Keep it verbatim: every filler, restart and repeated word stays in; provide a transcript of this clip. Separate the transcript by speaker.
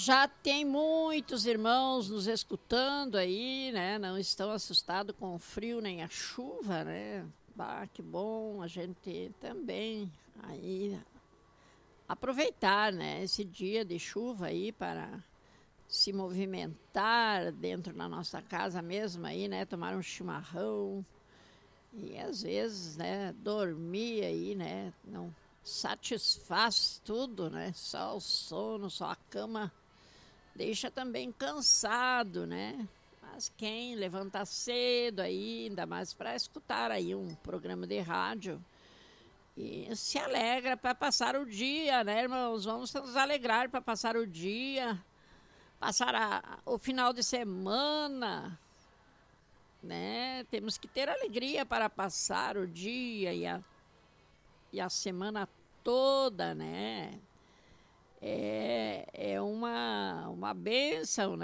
Speaker 1: Já tem muitos irmãos nos escutando aí, né? Não estão assustados com o frio nem a chuva, né? Bah, que bom a gente também aí aproveitar, né? Esse dia de chuva aí para se movimentar dentro da nossa casa mesmo aí, né? Tomar um chimarrão e às vezes, né? Dormir aí, né? Não satisfaz tudo, né? Só o sono, só a cama deixa também cansado, né? Mas quem levanta cedo aí, ainda mais para escutar aí um programa de rádio e se alegra para passar o dia, né, irmãos? Vamos nos alegrar para passar o dia, passar a, o final de semana, né? Temos que ter alegria para passar o dia e a, e a semana toda, né? É, é uma, uma bênção, né?